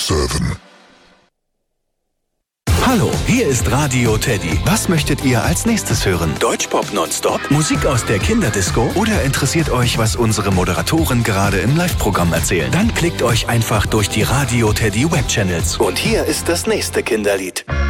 7. Hallo, hier ist Radio Teddy. Was möchtet ihr als nächstes hören? Deutschpop nonstop? Musik aus der Kinderdisco? Oder interessiert euch, was unsere Moderatoren gerade im Live-Programm erzählen? Dann klickt euch einfach durch die Radio Teddy Webchannels. Und hier ist das nächste Kinderlied.